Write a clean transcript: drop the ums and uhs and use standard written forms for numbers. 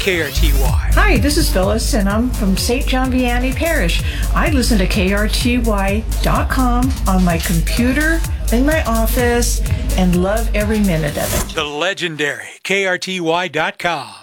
KRTY. Hi, this is Phyllis, and I'm from St. John Vianney Parish. I listen to KRTY.com on my computer, in my office, and love every minute of it. The legendary KRTY.com.